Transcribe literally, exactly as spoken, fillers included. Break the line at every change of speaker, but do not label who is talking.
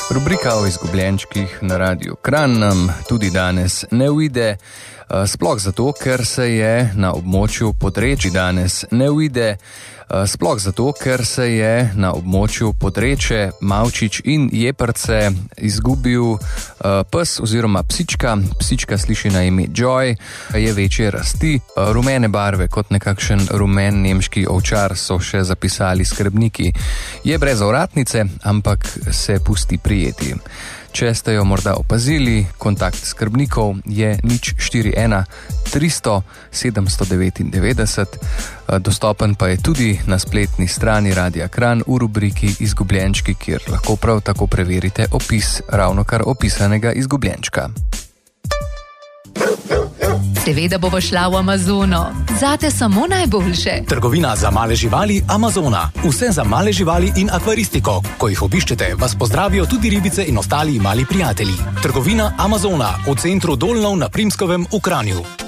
Rubrika o izgubljenčkih na Radiu Kranj nam tudi danes ne uide, sploh zato, ker se je na območju Podreči danes ne uide, sploh zato, ker se je na območju Podreče, Mavčič in Jeprce izgubil pes oziroma psička. Psička sliši na ime Joy, je večje rasti, rumene barve kot nekakšen rumen nemški ovčar, so še zapisali skrbniki. Je brez ovratnice, ampak se pusti prijeti. Če ste jo morda opazili, kontakt skrbnikov je nič štiri ena tristo sedemsto devetindevetdeset, dostopen pa je tudi na spletni strani Radia Kranj v rubriki Izgubljenčki, kjer lahko prav tako preverite opis ravnokar opisanega izgubljenčka.
Seveda bova šla v Amazono. Zate samo najboljše.
Trgovina za male živali Amazona. Vse za male živali in akvaristiko. Ko jih obiščete, vas pozdravijo tudi ribice in ostali mali prijatelji. Trgovina Amazona v centru Dolnov na Primskovem v Kranju.